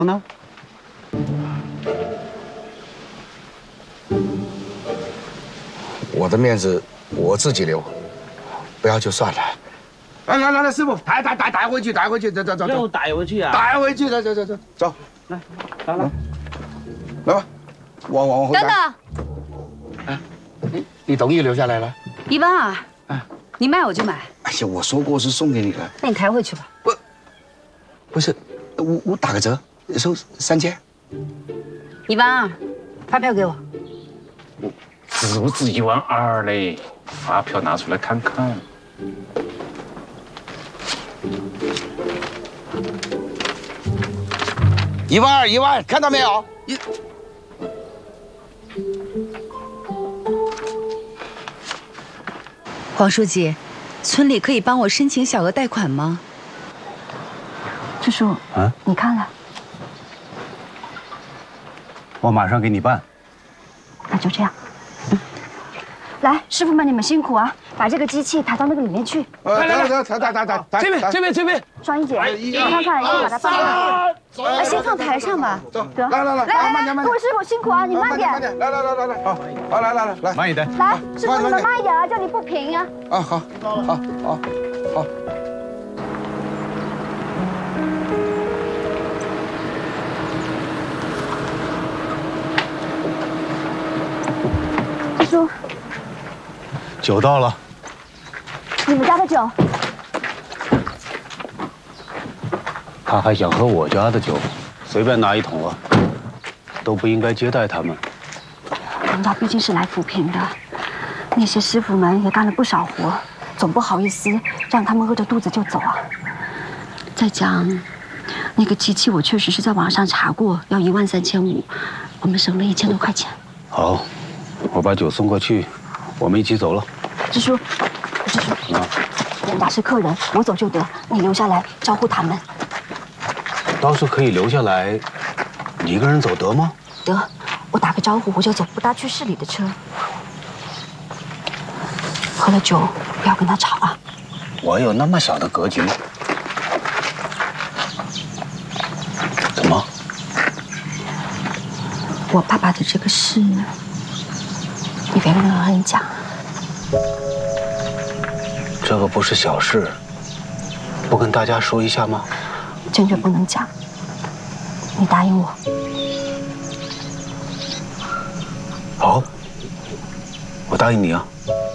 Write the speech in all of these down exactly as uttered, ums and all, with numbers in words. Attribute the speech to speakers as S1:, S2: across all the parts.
S1: 呢？
S2: 我的面子我自己留，不要就算了。来来来来，师傅，带带带带回去，带回去，走走走走。
S1: 又带回去啊？
S2: 带回去，走走走走走。
S1: 来，来来，
S2: 来吧，往往回。
S3: 等等，
S2: 哎，你你同意留下来了？
S3: 一般啊，
S2: 哎，
S3: 你买我就买。
S2: 哎呀，我说过是送给你的。
S3: 那你抬回去吧。
S2: 不，不是，我我打个折，收三千。
S3: 一万二，发票给我。
S4: 是不是一万二嘞？发票拿出来看看。
S2: 一万二，一万，看到没有？一。
S3: 黄书记，村里可以帮我申请小额贷款吗？
S5: 支书，
S1: 啊，
S5: 你看了，
S1: 我马上给你办。
S5: 那就这样。嗯，来，师傅们，你们辛苦啊！把这个机器抬到那个里面去。
S2: 来来来，抬抬抬抬抬。
S1: 这边这边这边。
S5: 双英姐，你看看，要把它放上。
S3: 哎，先放台上吧。
S2: 走，来来来，
S5: 来
S2: 慢点慢点。
S5: 各位师傅辛苦啊，你慢点。
S2: 慢点，来来来来来，好，好来来来来，
S1: 慢一点。
S5: 来，师傅你们慢一点啊，这里不平啊。
S2: 啊，好，好，好，好。
S5: 支书，
S1: 酒到了。
S5: 你们家的酒。
S1: 他还想喝我家的酒，随便拿一桶啊，都不应该接待他们。
S5: 人家毕竟是来抚平的，那些师傅们也干了不少活，总不好意思让他们饿着肚子就走啊。再讲，那个机器我确实是在网上查过，要一万三千五，我们省了一千多块钱。
S1: 好，我把酒送过去，我们一起走了。
S5: 支书，支书，啊，人家是客人，我走就得，你留下来招呼他们。
S1: 倒是可以留下来，你一个人走得吗？
S5: 得，我打个招呼我就走，不搭去市里的车。喝了酒不要跟他吵啊。
S1: 我有那么小的格局？怎么？
S5: 我爸爸的这个事，你别跟任何人讲。
S1: 这个不是小事，不跟大家说一下吗？
S5: 坚决不能讲，你答应我。
S1: 好，我答应你啊。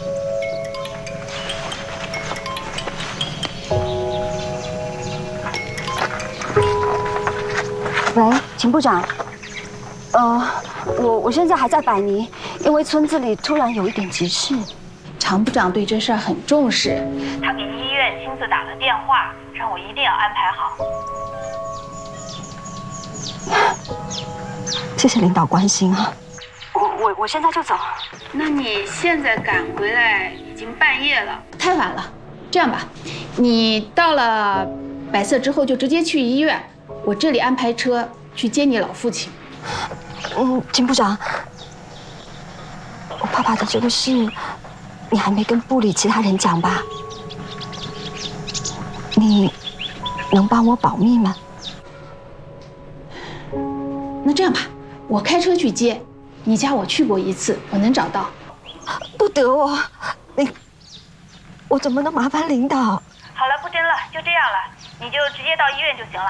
S5: 喂，秦部长，呃，我我现在还在百尼，因为村子里突然有一点急事。
S6: 常部长对这事儿很重视，
S7: 他给医院亲自打了电话，让我一定要安排好。
S5: 谢谢领导关心啊！我我我现在就走。
S7: 那你现在赶回来已经半夜了，
S6: 太晚了。这样吧，你到了百色之后就直接去医院，我这里安排车去接你老父亲。
S5: 嗯，秦部长，我爸爸的这个事，你还没跟部里其他人讲吧？你能帮我保密吗？
S6: 那这样吧，我开车去接，你家我去过一次，我能找到。
S5: 不得哦，你，我怎么能麻烦领导？
S7: 好了，不争了，就这样了，你就直接到医院就行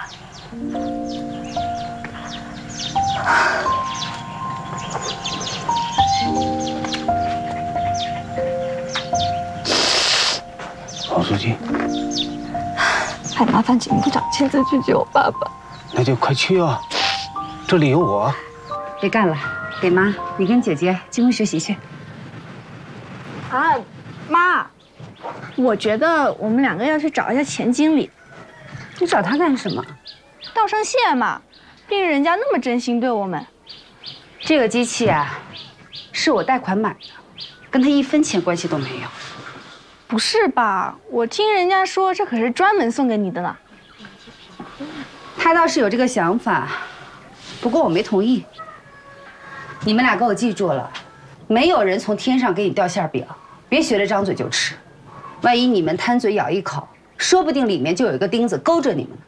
S1: 了。黄书记，
S5: 还麻烦秦部长亲自去接我爸爸。
S1: 那就快去啊，这里有我。
S3: 别干了，给妈，你跟姐姐进屋学习去。
S8: 啊，妈，我觉得我们两个要去找一下钱经理。
S3: 你找他干什么？
S8: 道声谢嘛，毕竟人家那么真心对我们。
S3: 这个机器啊，是我贷款买的，跟他一分钱关系都没有。
S8: 不是吧？我听人家说这可是专门送给你的呢。
S3: 他倒是有这个想法，不过我没同意。你们俩给我记住了，没有人从天上给你掉馅饼，别学着张嘴就吃。万一你们贪嘴咬一口，说不定里面就有一个钉子勾着你们呢。